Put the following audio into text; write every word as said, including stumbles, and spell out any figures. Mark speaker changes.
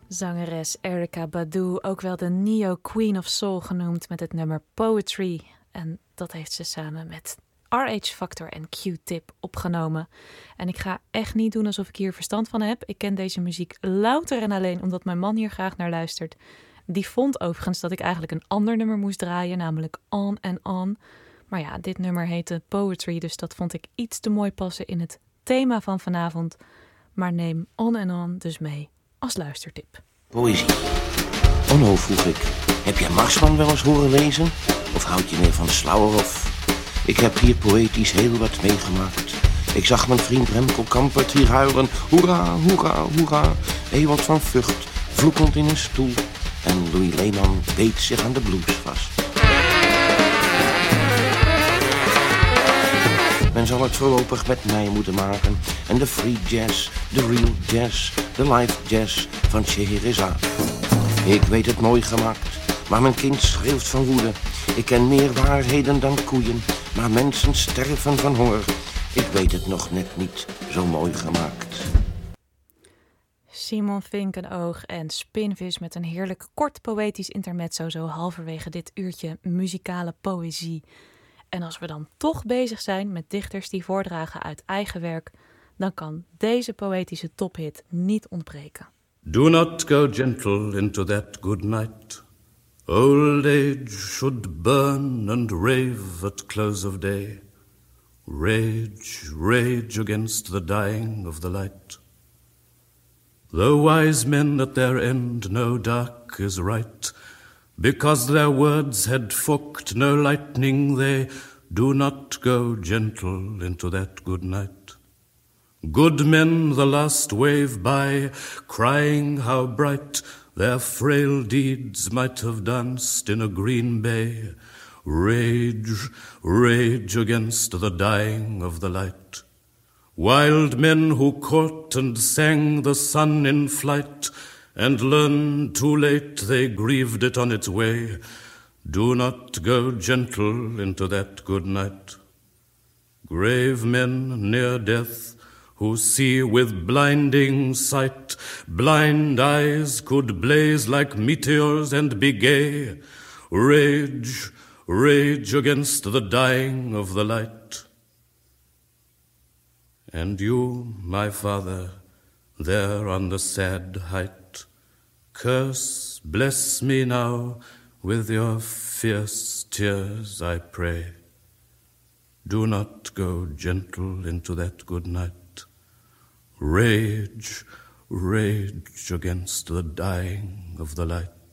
Speaker 1: Zangeres Erykah Badu, ook wel de Neo Queen of Soul genoemd, met het nummer Poetry. En dat heeft ze samen met R H Factor en Q-Tip opgenomen. En ik ga echt niet doen alsof ik hier verstand van heb. Ik ken deze muziek louter en alleen omdat mijn man hier graag naar luistert. Die vond overigens dat ik eigenlijk een ander nummer moest draaien, namelijk On and On. Maar ja, dit nummer heette Poetry, dus dat vond ik iets te mooi passen in het thema van vanavond. Maar neem On and On dus mee als luistertip.
Speaker 2: Poëzie. Onno, vroeg ik, heb jij Marsman wel eens horen lezen? Of houd je meer van Slauerhoff? Ik heb hier poëtisch heel wat meegemaakt. Ik zag mijn vriend Remco Kampert hier huilen. Hoera, hoera, hoera. Ewald van Vught, vloekend in een stoel. En Louis Lehman beet zich aan de blues vast. Men zal het voorlopig met mij moeten maken. En de free jazz, de real jazz, de live jazz van Scheherazade. Ik weet het mooi gemaakt, maar mijn kind schreeuwt van woede. Ik ken meer waarheden dan koeien, maar mensen sterven van honger. Ik weet het nog net niet zo mooi gemaakt.
Speaker 1: Simon Vinkenoog en Spinvis met een heerlijk kort poëtisch intermezzo zo halverwege dit uurtje muzikale poëzie. En als we dan toch bezig zijn met dichters die voordragen uit eigen werk, dan kan deze poëtische tophit niet ontbreken.
Speaker 3: Do not go gentle into that good night. Old age should burn and rave at close of day. Rage, rage against the dying of the light. The wise men at their end know dark is right. Because their words had forked no lightning, they do not go gentle into that good night. Good men the last wave by, crying how bright their frail deeds might have danced in a green bay. Rage, rage against the dying of the light. Wild men who caught and sang the sun in flight, and learned too late they grieved it on its way. Do not go gentle into that good night. Grave men near death, who see with blinding sight, blind eyes could blaze like meteors and be gay. Rage, rage against the dying of the light. And you, my father, there on the sad height, curse, bless me now with your fierce tears, I pray. Do not go gentle into that good night. Rage, rage against the dying of the light.